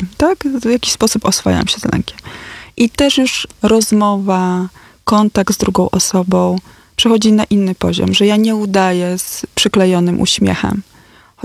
lękiem, tak? W jakiś sposób oswajam się z lękiem. I też już rozmowa, kontakt z drugą osobą przechodzi na inny poziom, że ja nie udaję z przyklejonym uśmiechem.